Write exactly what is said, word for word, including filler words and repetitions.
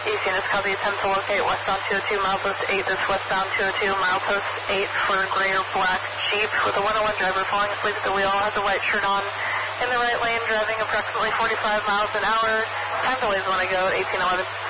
East units copy, attempt to locate westbound two oh two, milepost eight, this westbound two oh two, milepost eight for gray or black Jeep with a one oh one driver falling asleep at the wheel, has a white shirt on, in the right lane, driving approximately forty-five miles an hour, time delays when I go, eighteen eleven.